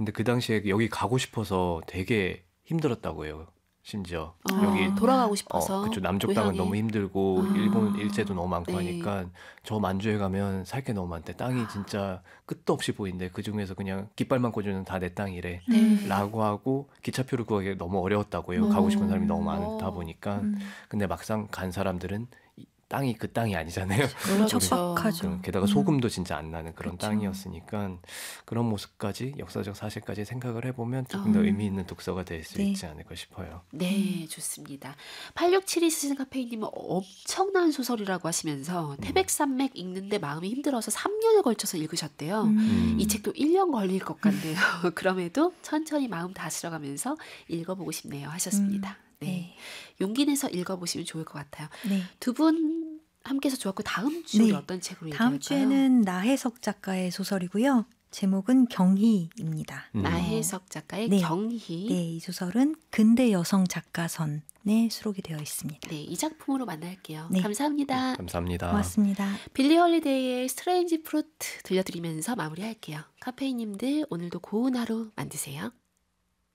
근데 그 당시에 여기 가고 싶어서 되게 힘들었다고 해요. 심지어 여기 돌아가고 싶어서 그쪽 남쪽 땅은 너무 힘들고 일본 일제도 너무 많고 네. 하니까 저 만주에 가면 살 게 너무 많대. 땅이 진짜 끝도 없이 보인대. 그중에서 그냥 깃발만 꽂으면 다 내 땅이래. 네. 라고 하고 기차표를 구하기 너무 어려웠다고 해요. 가고 싶은 사람이 너무 많다 보니까. 근데 막상 간 사람들은 땅이 그 땅이 아니잖아요. 그렇죠. 척박하죠. 게다가 소금도 진짜 안 나는 그런 그쵸. 땅이었으니까 그런 모습까지 역사적 사실까지 생각을 해보면 조금 더 의미 있는 독서가 될 수 네. 있지 않을까 싶어요. 네, 좋습니다. 8672 쓰시는 카페인님은 엄청난 소설이라고 하시면서 태백산맥 읽는데 마음이 힘들어서 3년에 걸쳐서 읽으셨대요. 이 책도 1년 걸릴 것 같네요. 그럼에도 천천히 마음 다스려가면서 읽어보고 싶네요 하셨습니다. 네. 용기 내서 읽어보시면 좋을 것 같아요. 네. 두 분 함께해서 좋았고 다음 주에 네. 어떤 책으로 다음 얘기할까요? 주에는 나혜석 작가의 소설이고요. 제목은 경희입니다. 나혜석 작가의 네. 경희. 네, 이 소설은 근대 여성 작가선에 수록이 되어 있습니다. 네, 이 작품으로 만날게요. 네. 감사합니다. 감사합니다. 고맙습니다. 빌리 홀리데이의 스트레인지 프루트 들려드리면서 마무리할게요. 카페인님들 오늘도 고운 하루 만드세요.